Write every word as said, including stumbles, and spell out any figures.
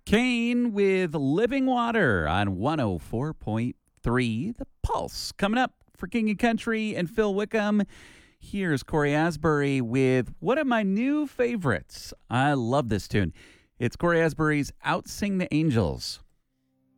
Kane with Living Water on one oh four point three The Pulse. Coming up for King of Country and Phil Wickham, here's Corey Asbury with one of my new favorites. I love this tune. It's Corey Asbury's Out Sing the Angels.